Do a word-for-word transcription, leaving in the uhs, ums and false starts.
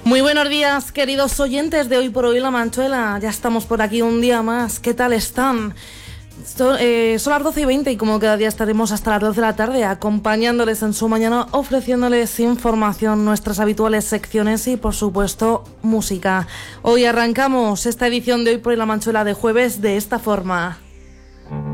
Muy buenos días, queridos oyentes de Hoy por Hoy La Manchuela. Ya estamos por aquí un día más. ¿Qué tal están? Son, eh, son las doce y veinte y como cada día estaremos hasta las doce de la tarde acompañándoles en su mañana, ofreciéndoles información, nuestras habituales secciones y por supuesto música. Hoy arrancamos esta edición de Hoy por Hoy La Manchuela de jueves de esta forma.